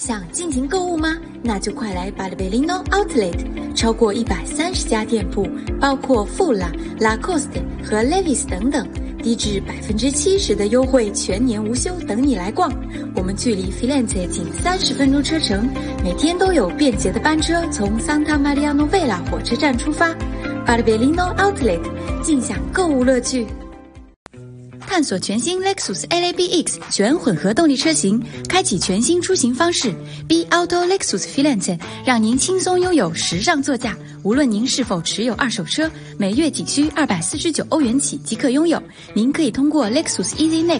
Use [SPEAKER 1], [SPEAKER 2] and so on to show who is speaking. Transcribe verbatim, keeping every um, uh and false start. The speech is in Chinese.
[SPEAKER 1] 想尽情购物吗？那就快来 Barberino Outlet， 超过一百三十家店铺，包括富拉、Lacoste 和 Levi's 等等，低至百分之七十的优惠，全年无休，等你来逛。我们距离 Firenze 仅三十分钟车程，每天都有便捷的班车从 Santa Maria Novella 火车站出发。Barberino Outlet， 尽享购物乐趣。探索全新 Lexus L A B X 全混合动力车型，开启全新出行方式。B Auto Lexus Firenze 让您轻松拥有时尚座驾。无论您是否持有二手车，每月仅需二百四十九欧元起即可拥有。您可以通过 Lexus Easy Next